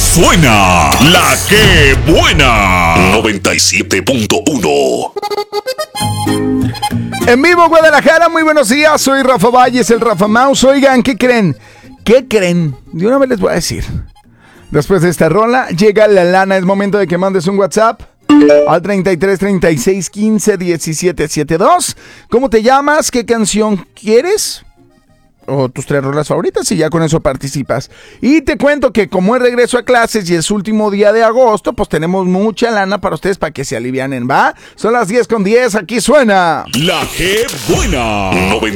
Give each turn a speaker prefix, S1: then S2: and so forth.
S1: suena la que buena. 97.1.
S2: En vivo, Guadalajara, muy buenos días. Soy Rafa Valles, el Rafa Mouse. Oigan, ¿qué creen? ¿Qué creen? De una vez les voy a decir. Después de esta rola, llega la lana. Es momento de que mandes un WhatsApp al 33 36 15 17 72. ¿Cómo te llamas? ¿Qué canción quieres? O tus 3 rolas favoritas y ya con eso participas. Y te cuento que como es regreso a clases y es último día de agosto, pues tenemos mucha lana para ustedes para que se alivianen, ¿va? Son las 10:10, aquí suena
S1: La que buena.